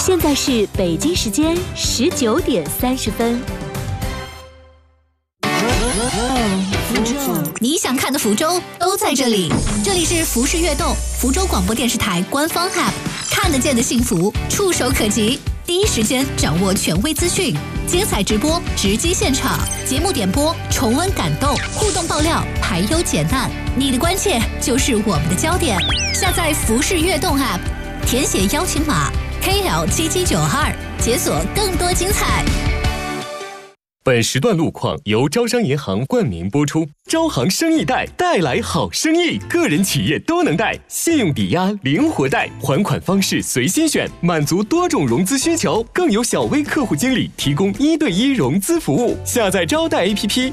现在是北京时间19:30。 你想看的福州都在这里，这里是福视悦动，福州广播电视台官方 App， 看得见的幸福，触手可及，第一时间掌握权威资讯，精彩直播，直击现场，节目点播，重温感动，互动爆料，排忧解难，你的关切就是我们的焦点。下载福视悦动 App， 填写邀请码 KL7792，解锁更多精彩。 本时段路况由招商银行冠名播出，招行生意贷带来好生意，个人企业都能贷，信用抵押灵活贷，还款方式随心选，满足多种融资需求，更有小微客户经理提供1对1融资服务。下载招贷 APP，